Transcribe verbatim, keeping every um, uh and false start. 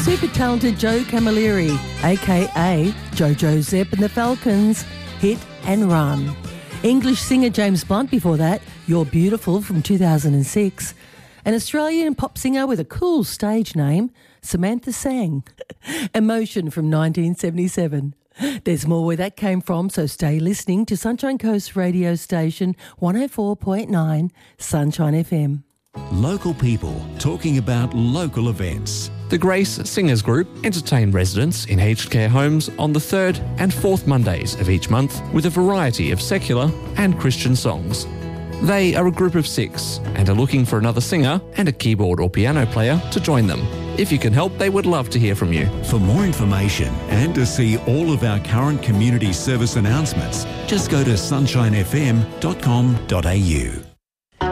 super talented Joe Camilleri, aka Jojo Zepp and the Falcons, Hit and Run. English singer James Blunt before that, You're Beautiful from two thousand six. An Australian pop singer with a cool stage name, Samantha Sang, Emotion from nineteen seventy-seven. There's more where that came from, so stay listening to Sunshine Coast radio station one oh four point nine Sunshine F M. Local people talking about local events. The Grace Singers Group entertain residents in aged care homes on the third and fourth Mondays of each month with a variety of secular and Christian songs. They are a group of six and are looking for another singer and a keyboard or piano player to join them. If you can help, they would love to hear from you. For more information and to see all of our current community service announcements, just go to sunshine f m dot com dot a u.